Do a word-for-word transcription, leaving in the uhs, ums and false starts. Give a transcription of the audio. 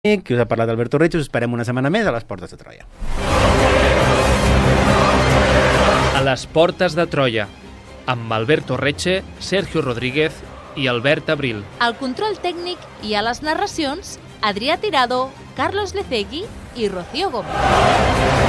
que us ha parlat Alberto Reche. Us esperem una setmana més a les Portes de Troia. A les Portes de Troia, amb Alberto Reche, Sergio Rodríguez i Albert Abril. Al control tècnic i a les narracions, Adrià Tirado, Carlos Lecegui i Rocío Gómez.